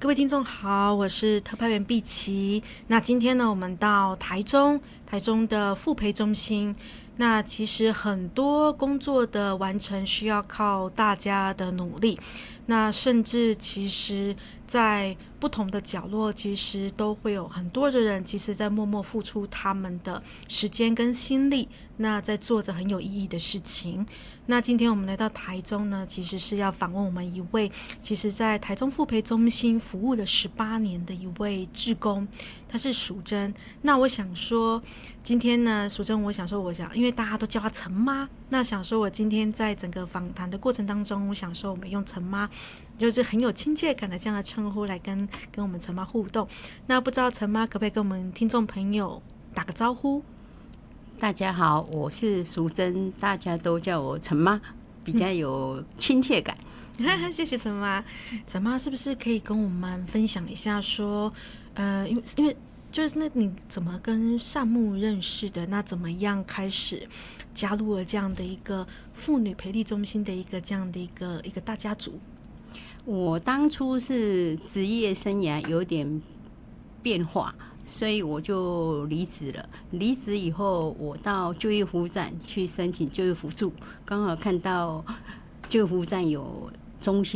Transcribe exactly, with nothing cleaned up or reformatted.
各位听众好，我是特派员碧琪。那今天呢，我们到台中，台中的复培中心。那其实很多工作的完成需要靠大家的努力，那甚至其实在不同的角落，其实都会有很多的人其实在默默付出他们的时间跟心力，那在做着很有意义的事情。那今天我们来到台中呢，其实是要访问我们一位其实在台中复培中心服务了十八年的一位志工，他是淑珍。那我想说今天呢，淑珍我想说我想因为大家都叫她陈妈，那想说我今天在整个访谈的过程当中，我想说我们用陈妈就是很有亲切感的这样的称呼来跟跟我们陈妈互动。那不知道陈妈可不可以跟我们听众朋友打个招呼？ 大家好，我是淑珍，大家都叫我陈妈，比较有亲切感。 嗯、谢谢陈妈。陈妈是不是可以跟我们分享一下说，呃，因为因为就是那你怎么跟善牧认识的？那怎么样开始加入了这样的一个妇女培力中心的一个这样的一个一个大家族？ 我当初是职业生涯有点变化，所以我就离职了。离职以后，我到就业服务站去申请就业辅助，刚好看到就业服务站有中心